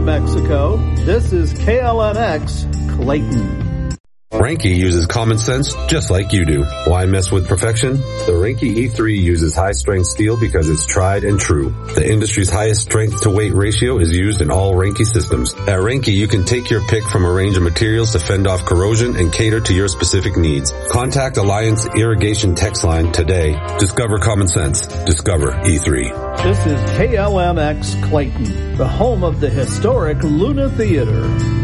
Mexico. This is KLNX Clayton. Reinke uses common sense just like you do. Why mess with perfection? The Reinke E3 uses high-strength steel because it's tried and true. The industry's highest strength-to-weight ratio is used in all Reinke systems. At Reinke, you can take your pick from a range of materials to fend off corrosion and cater to your specific needs. Contact Alliance Irrigation text line today. Discover common sense. Discover E3. This is KLMX Clayton, the home of the historic Luna Theater.